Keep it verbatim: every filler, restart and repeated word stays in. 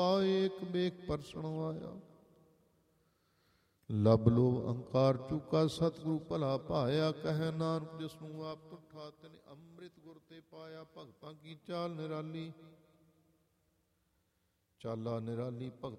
ਏਕ ਵੇਖ ਪਰਸਣ ਆਇਆ। ਲਬ ਲੋਭ ਅਹੰਕਾਰ ਚੁਕਾ ਸਤਿਗੁਰੂ ਭਲਾ ਭਾਇਆ। ਕਹਿ ਨਾਨਕ ਜਿਸਨੂੰ ਆਪ ਤੁਠਾ ਤਿਨ ਅੰਮ੍ਰਿਤ ਗੁਰ ਤੇ ਪਾਇਆ। ਭਗਤਾਂ ਕੀ ਚਾਲ ਨਿਰਾਲੀ, ਚਾਲਾ ਨਿਰਾਲੀ ਭਗਤ